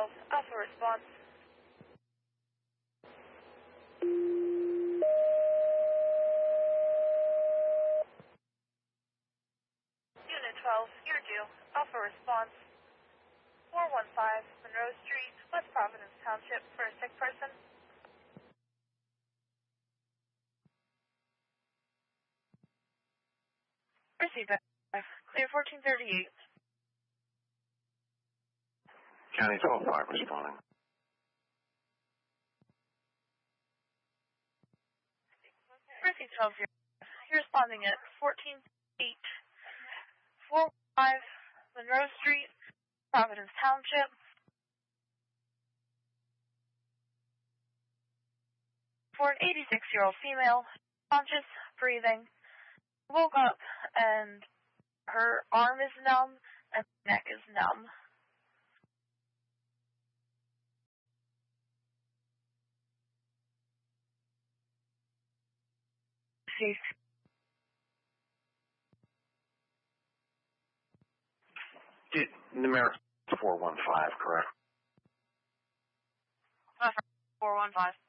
Alpha response. Unit 12, you're due. Alpha response. 415 Monroe Street, West Providence Township, for a sick person. Received. Clear 1438. County 12-5 responding. Received 12 You're responding at 14845 Monroe Street, Providence Township. For an 86-year-old female, conscious, breathing, woke up and her arm is numb and neck is numb. Numeric 415, correct? 415.